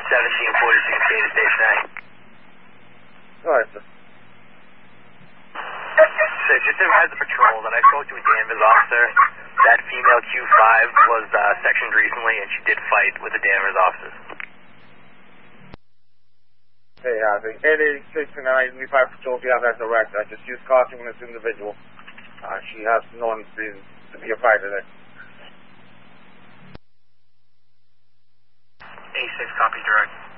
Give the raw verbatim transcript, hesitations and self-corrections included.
seventeen forty-six data station A. Alright, sir. So just to advise the patrol that I spoke to a Danvers officer, that female Q five was uh, sectioned recently and she did fight with the Danvers officers. Hey, uh, the eight eighty-six and nine eighty-five patrol, if you have that direct, I just used caution with this individual. Uh, she has known to be, to be a fighter there. A six, copy direct.